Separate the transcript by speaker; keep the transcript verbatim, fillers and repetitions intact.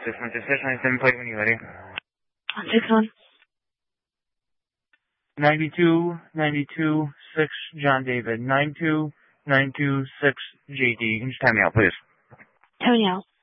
Speaker 1: six one six six, ninety-seven plate when you're ready.
Speaker 2: one six one.
Speaker 3: ninety-two, ninety-two, six, John David. nine two, nine two, six, J D.
Speaker 1: You can just time me out, please.
Speaker 2: Tony out.